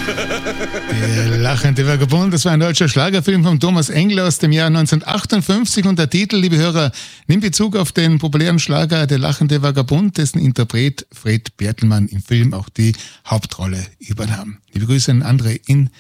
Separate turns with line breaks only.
Der lachende Vagabund, das war ein deutscher Schlagerfilm von Thomas Engler aus dem Jahr 1958 und der Titel, liebe Hörer, nimmt Bezug auf den populären Schlager Der lachende Vagabund, dessen Interpret Fred Bertelmann im Film auch die Hauptrolle übernahm. Liebe Grüße an André in